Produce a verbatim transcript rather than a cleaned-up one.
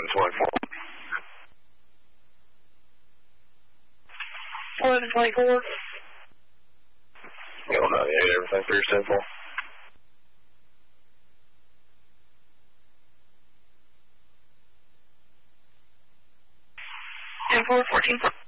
twenty-four. eleven twenty-four. Go ninety-eight, everything pretty simple. ten four, fourteen four.